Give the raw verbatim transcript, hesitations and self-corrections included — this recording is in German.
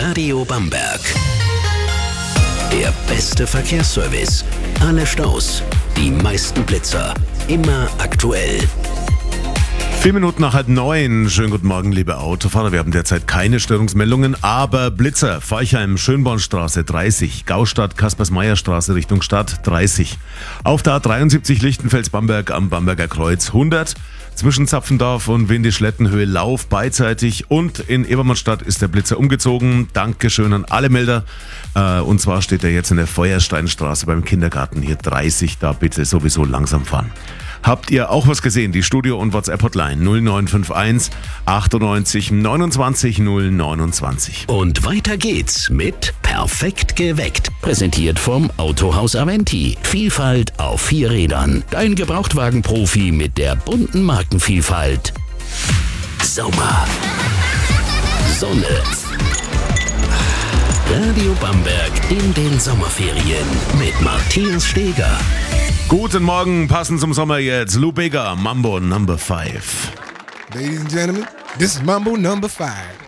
Radio Bamberg. Der beste Verkehrsservice. Alle Staus, die meisten Blitzer. Immer aktuell. Vier Minuten nach halb neun. Schönen guten Morgen, liebe Autofahrer. Wir haben derzeit keine Störungsmeldungen, aber Blitzer, Forchheim, Schönbornstraße dreißig, Gaustadt, Kaspersmeierstraße Richtung Stadt dreißig. Auf der A dreiundsiebzig Lichtenfels-Bamberg am Bamberger Kreuz hundert. Zwischen Zapfendorf und Windischlettenhöhe Lauf beidseitig und in Ebermannstadt ist der Blitzer umgezogen. Dankeschön an alle Melder. Äh, und zwar steht er jetzt in der Feuersteinstraße beim Kindergarten hier dreißig. Da bitte sowieso langsam fahren. Habt ihr auch was gesehen? Die Studio- und WhatsApp-Hotline null neun fünf eins achtundneunzig neunundzwanzig null neunundzwanzig. Und weiter geht's mit Perfekt geweckt. Präsentiert vom Autohaus Aventi. Vielfalt auf vier Rädern. Dein Gebrauchtwagenprofi mit der bunten Markenvielfalt. Sommer. Sonne. Radio Bamberg in den Sommerferien mit Matthias Steger. Guten Morgen, passend zum Sommer jetzt. Lou Bega, Mambo Number five. Ladies and gentlemen, this is Mambo Number five.